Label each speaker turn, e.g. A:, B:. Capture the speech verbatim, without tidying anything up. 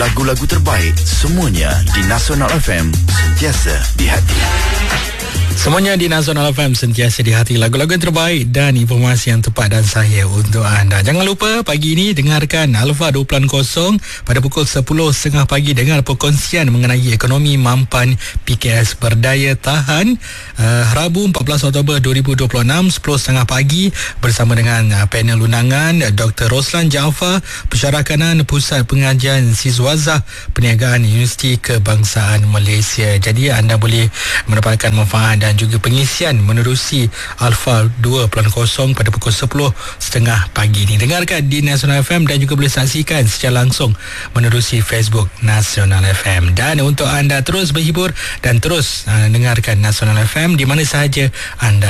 A: Lagu-lagu terbaik semuanya di Nasional F M, sentiasa di hati.
B: Semuanya di Nasional F M, sentiasa di hati. Lagu-lagu yang terbaik dan informasi yang tepat dan sahih untuk anda. Jangan lupa pagi ini dengarkan Alfa dua kosong pada pukul sepuluh tiga puluh pagi. Dengar perkongsian mengenai ekonomi mampan P K S berdaya tahan uh, Rabu empat belas Oktober dua ribu dua puluh enam sepuluh tiga puluh pagi bersama dengan uh, panel undangan Doktor Roslan Jaafar, Pensyarah Kanan Pusat Pengajian Sizwazah Perniagaan Universiti Kebangsaan Malaysia. Jadi anda boleh mendapatkan manfaat dan juga pengisian menerusi Alfa dua kosong pada pukul sepuluh tiga puluh pagi ini. Dengarkan di Nasional F M dan juga boleh saksikan secara langsung menerusi Facebook Nasional F M. Dan untuk anda terus berhibur dan terus uh, dengarkan Nasional F M di mana sahaja anda